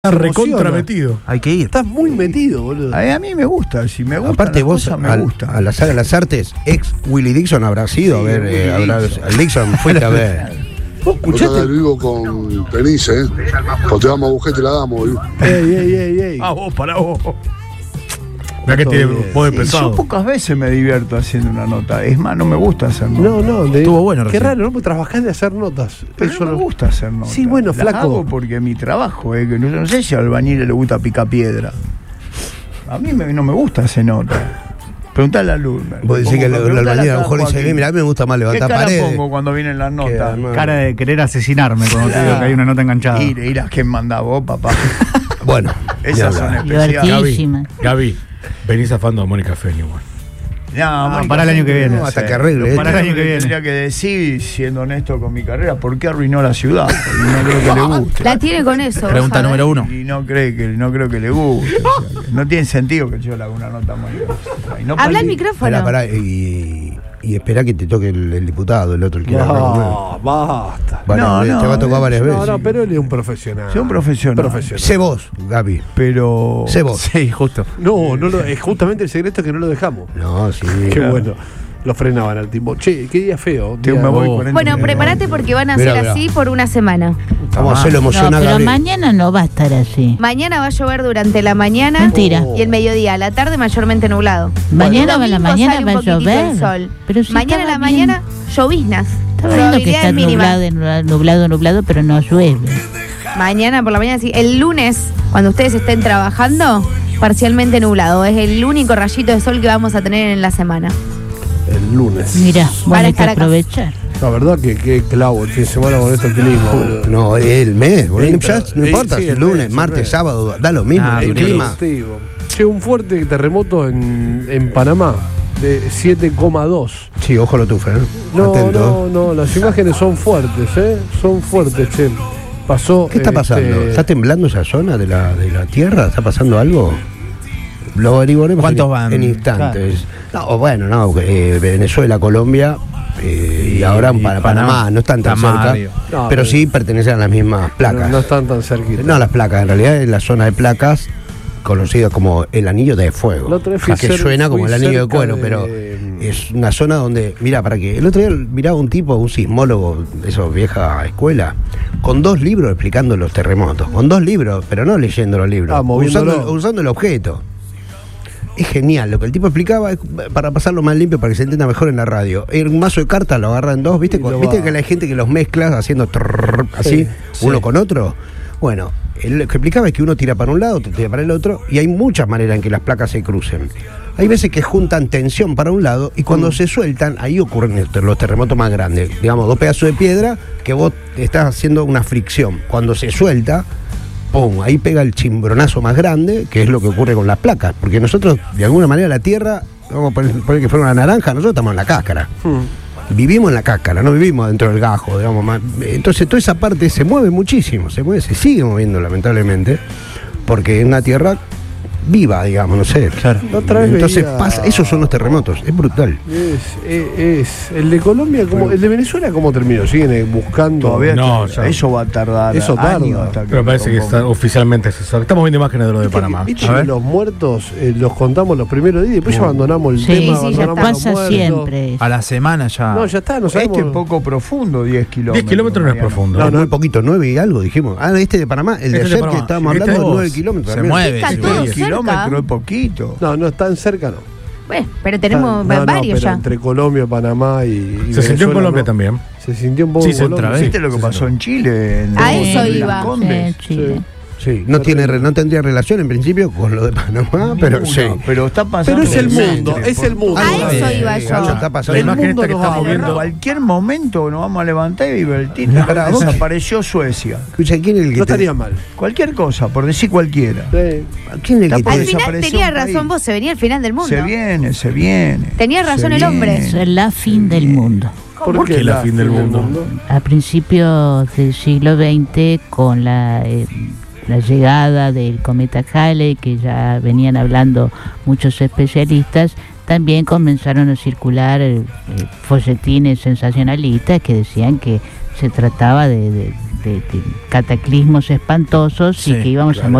Estás recontra metido. Hay que ir. Estás muy metido, boludo. A mí me gusta, si me gusta. Aparte vos, me gusta. a la Sala de las Artes, ex Willie Dixon habrá sido, a ver, al Dixon fuiste a ver. ¿Vos escuchaste? Yo vivo con Penice, porque vamos a buscar y te la damos. Ey. Ah, vos, pará vos. Mirá que tiene voz de pesado. Yo pocas veces me divierto haciendo una nota. Es más, no me gusta hacer notas. No, Estuvo bueno qué recién. raro, ¿no? Porque trabajás de hacer notas. Pero Eso no me gusta hacer notas. Sí, bueno, Las flaco. hago porque mi trabajo es que no sé si al albañil le gusta picar piedra. A mí no me gusta hacer notas. Preguntale a Lourdes. Vos decís que el albañil a lo mejor dice, mira, a mí me gusta más levantar ¿Qué cara paredes. pongo cuando vienen las notas? Cara de querer asesinarme cuando te digo que hay una nota enganchada. Irás que manda vos, papá. Bueno, Esas son especiales. Divertidísima. Gaby, venís zafando a Mónica Fenneman. No, para el año que viene. No, hasta que arregle. Para el año que viene. Tendría que decir, siendo honesto con mi carrera, ¿por qué arruinó la ciudad? Porque no creo que le guste. La tiene con eso. Pregunta ¿sabes? número 1. Y no creo que le guste. O sea, que no tiene sentido que yo le haga una nota muy graciosa. No Habla al perdí- micrófono. Pará, y espera que te toque el diputado, el otro, el que era. No, basta. Bueno, No, te va a tocar varias veces. No, pero él es un profesional. Soy un profesional. Sé vos, Gaby. Pero. Sé vos. Sí, justo. No, es justamente el secreto que no lo dejamos. No, sí. Qué bueno. Lo frenaban al tipo. Che, qué día feo. Te- me voy 40 Bueno, minutos. prepárate porque van a Mirá, ser mirá. así por una semana. Vamos a hacerlo Ah. No, emocionar, pero Gaby. mañana no va a estar así. Mañana va a llover durante la mañana. Mentira. Y el mediodía, a la tarde mayormente nublado. Mañana El a la domingo mañana sale va a un poquitito llover. el sol. Pero si Mañana a la estaba bien. mañana, lloviznas. Estaba viendo que está Probabilidades mínimas. nublado, pero no llueve. Mañana por la mañana, sí. El lunes, cuando ustedes estén trabajando, parcialmente nublado. Es el único rayito de sol que vamos a tener en la semana. El lunes. Mira, Para bueno, hay que estar acá. aprovechar. La verdad que clavo el fin de semana con este clima, boludo. No, el mes, boludo. Sí, Ya pero- no importa sí, si el lunes, mes, martes, el mes. sábado, da lo mismo. Ah, el bien. clima. Che, un fuerte terremoto en Panamá de 7,2. Sí, ojo lo tufe, ¿eh? No, Atento. no, las imágenes son fuertes, Son fuertes, che. Pasó. ¿Qué está pasando? ¿Está temblando esa zona de la tierra? ¿Está pasando algo? Lo averiguaremos ¿Cuántos van? en instantes. No, bueno, no, Venezuela, Colombia y ahora para Panamá, no están tan cerca, Mario. No, pero sí pertenecen a las mismas placas. No están tan cerquitas. No, las placas, en realidad es la zona de placas conocida como el anillo de fuego. La otra vez fui que suena como el fui anillo de cerca cuero, pero es una zona donde, mirá, para que el otro día miraba un tipo, un sismólogo de esos vieja escuela, con 2 libros explicando los terremotos, con 2 libros, pero no leyendo los libros, moviéndolo. usando el objeto. Es genial, lo que el tipo explicaba es para pasarlo más limpio, para que se entienda mejor en la radio. Un mazo de cartas lo agarra en 2, ¿viste? Y lo ¿Viste va. que hay gente que los mezcla haciendo trrr, así, uno con otro? Bueno, lo que explicaba es que uno tira para un lado, otro tira para el otro, y hay muchas maneras en que las placas se crucen. Hay veces que juntan tensión para un lado y cuando se sueltan, ahí ocurren los terremotos más grandes. Digamos, 2 pedazos de piedra que vos estás haciendo una fricción. Cuando se suelta, ¡pum! Ahí pega el chimbronazo más grande, que es lo que ocurre con las placas. Porque nosotros, de alguna manera, la Tierra, vamos a poner que fuera una naranja, nosotros estamos en la cáscara. Vivimos en la cáscara, no vivimos dentro del gajo, digamos. Entonces toda esa parte se mueve muchísimo, se sigue moviendo lamentablemente, porque es una Tierra viva, digamos, no sé. Claro. La otra vez Entonces veía- pasa, esos son los terremotos, es brutal. Es el de Colombia, el de Venezuela, ¿cómo terminó? ¿Siguen buscando? Todavía No, está- ya. eso va a tardar. Eso tarda. años hasta Pero parece que está oficialmente se sabe. Estamos viendo imágenes de lo de Panamá. ¿Viste A que ver. los muertos los contamos los primeros días y después ya abandonamos el Sí, tema? sí, ya abandonamos pasa los muertos? siempre. A la semana ya. No, ya está, no sabemos. Este es poco profundo, 10 kilómetros. 10 kilómetros no es Mariano. profundo. No, muy poquito, 9 y algo dijimos. Ah, este de Panamá, el de Este es de ayer que Panamá. estábamos Este hablando, es- 9 kilómetros. se también. mueve. Está sí, todo 10 cerca. kilómetros es poquito. No, tan cerca no. Bueno, pero tenemos No, varios pero ya. entre Colombia, Panamá y Se sintió en Venezuela, Colombia no. también. Se sintió un poco Sí, en se Colombia. otra vez. ¿Viste lo que pasó en Chile? A eso en iba. Las Condes? Sí, Chile. Sí, no tendría relación en principio con lo de Panamá, pero sí. Pero está pasando. Pero es el siempre. mundo, es el mundo. A eso iba yo. Está La pasando. imagen esta que nos está va a moviendo. En cualquier momento nos vamos a levantar y divertir. Pará, vos- Desapareció Suecia. Escucha, ¿quién es el que No estaría mal. Cualquier cosa, por decir cualquiera. Sí. ¿Quién es el que Está Al Puede final desaparecer tenía un país. razón vos, se venía el final del mundo. Se viene, se viene. Tenía razón Se el hombre. viene. Es la fin del mundo. ¿Por qué la fin del mundo? A principios del siglo XX, con la llegada del cometa Halley, que ya venían hablando muchos especialistas, también comenzaron a circular folletines sensacionalistas que decían que se trataba de de cataclismos espantosos Sí, y que íbamos a claro.